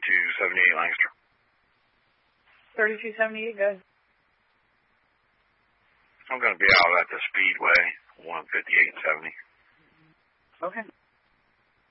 3278 Lancaster. 3278, good. I'm going to be out at the Speedway.